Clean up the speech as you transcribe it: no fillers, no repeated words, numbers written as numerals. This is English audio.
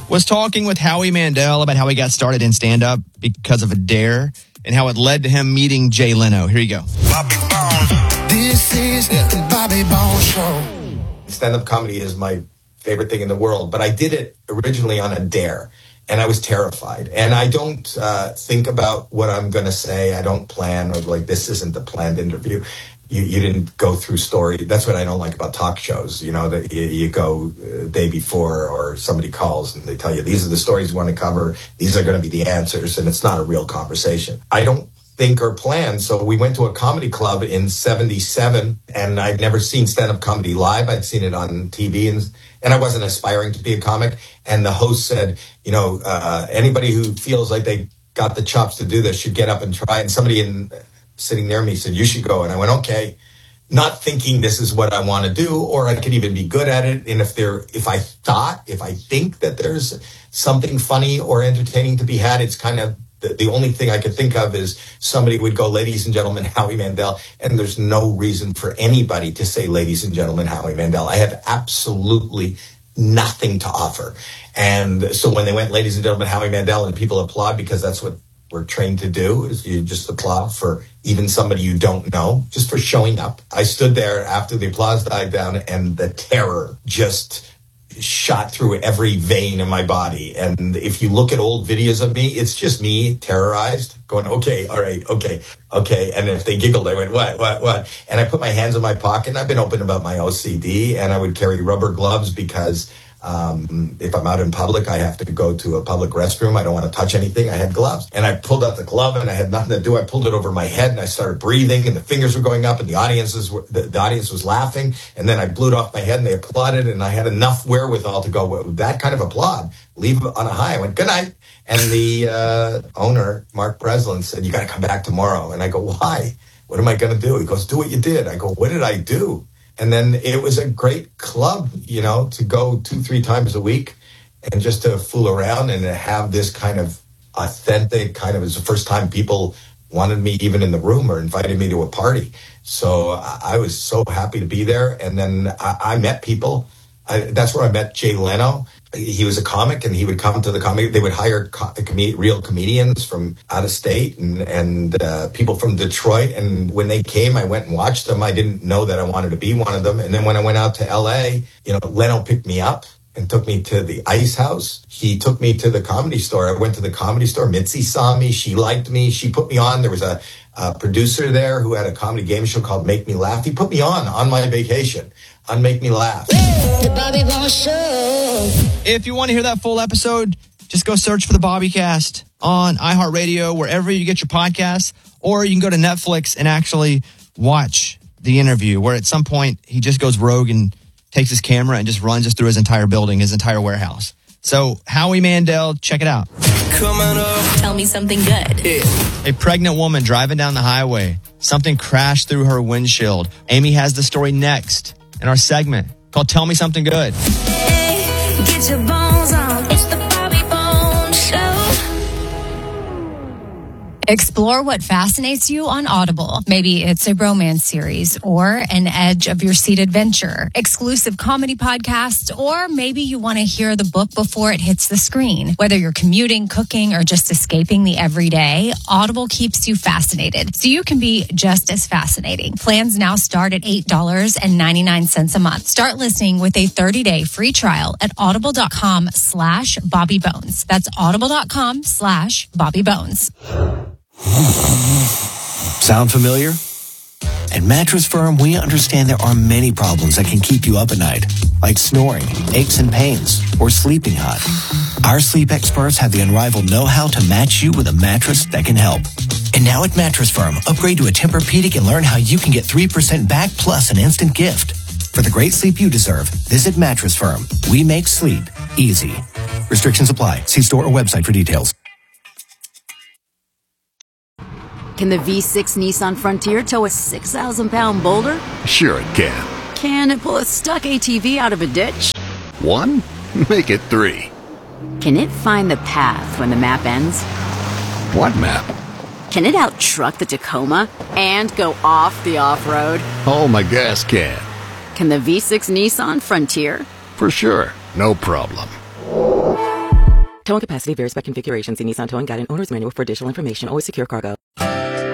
was talking with Howie Mandel about how he got started in stand-up because of a dare and how it led to him meeting Jay Leno. Here you go. Bobby Bones. This is the Bobby Bones Show. Stand-up comedy is my favorite thing in the world, but I did it originally on a dare, and I was terrified. And I don't think about what I'm going to say. I don't plan, or like, this isn't the planned interview. You didn't go through story. That's what I don't like about talk shows. You know, that you go day before, or somebody calls and they tell you, these are the stories we want to cover. These are going to be the answers. And it's not a real conversation. I don't think or plan. So we went to a comedy club in 77, and I'd never seen stand-up comedy live. I'd seen it on TV, and I wasn't aspiring to be a comic. And the host said, you know, anybody who feels like they got the chops to do this should get up and try. And somebody sitting near me said, you should go. And I went, okay, not thinking this is what I want to do, or I could even be good at it. And if I think that there's something funny or entertaining to be had, it's kind of the only thing I could think of is somebody would go, ladies and gentlemen, Howie Mandel. And there's no reason for anybody to say, ladies and gentlemen, Howie Mandel. I have absolutely nothing to offer. And so when they went, ladies and gentlemen, Howie Mandel, and people applaud, because that's what we're trained to do, is you just applaud for even somebody you don't know, just for showing up. I stood there after the applause died down, and the terror just shot through every vein in my body. And if you look at old videos of me, it's just me terrorized, going, okay, all right, okay. And if they giggled, I went, what? And I put my hands in my pocket, and I've been open about my OCD, and I would carry rubber gloves because if I'm out in public, I have to go to a public restroom. I don't want to touch anything. I had gloves, and I pulled out the glove, and I had nothing to do. I pulled it over my head, and I started breathing, and the fingers were going up, and the audience was laughing. And then I blew it off my head, and they applauded, and I had enough wherewithal to go, well, that kind of applaud, leave on a high. I went, good night. And the owner, Mark Breslin, said, you got to come back tomorrow. And I go, why? What am I going to do? He goes, do what you did. I go, what did I do? And then it was a great club, you know, to go 2-3 times a week and just to fool around and to have this kind of authentic kind of, it was the first time people wanted me even in the room or invited me to a party. So I was so happy to be there. And then I met people. That's where I met Jay Leno. He was a comic, and he would come to the comedy. They would hire real comedians from out of state and people from Detroit. And when they came, I went and watched them. I didn't know that I wanted to be one of them. And then when I went out to L.A., you know, Leno picked me up and took me to the Ice House. He took me to the Comedy Store. I went to the Comedy Store. Mitzi saw me. She liked me. She put me on. There was a producer there who had a comedy game show called Make Me Laugh. He put me on my vacation on Make Me Laugh. The Bobby Bones Show. If you want to hear that full episode, just go search for the Bobbycast on iHeartRadio, wherever you get your podcasts, or you can go to Netflix and actually watch the interview, where at some point he just goes rogue and takes his camera and just runs us through his entire building, his entire warehouse. So Howie Mandel, check it out. Coming up. Tell me something good. Yeah. A pregnant woman driving down the highway. Something crashed through her windshield. Amy has the story next in our segment called Tell Me Something Good. Hey, get your bones on. It's the Bobby Bones Show. Explore what fascinates you on Audible. Maybe it's a romance series or an edge of your seat adventure, exclusive comedy podcasts, or maybe you want to hear the book before it hits the screen. Whether you're commuting, cooking, or just escaping the everyday, Audible keeps you fascinated, so you can be just as fascinating. Plans now start at $8.99 a month. Start listening with a 30-day free trial at audible.com/BobbyBones. That's audible.com/BobbyBones. Sound familiar? At Mattress Firm, we understand there are many problems that can keep you up at night, like snoring, aches and pains, or sleeping hot. Our sleep experts have the unrivaled know-how to match you with a mattress that can help. And now at Mattress Firm, upgrade to a Tempur-Pedic and learn how you can get 3% back plus an instant gift. For the great sleep you deserve, visit Mattress Firm. We make sleep easy. Restrictions apply. See store or website for details. Can the V6 Nissan Frontier tow a 6,000-pound boulder? Sure it can. Can it pull a stuck ATV out of a ditch? 1? Make it 3. Can it find the path when the map ends? What map? Can it out-truck the Tacoma and go off the off-road? Oh, my gas can. Can the V6 Nissan Frontier? For sure. No problem. Towing capacity varies by configuration. See Nissan Towing Guide and Owner's Manual for additional information. Always secure cargo.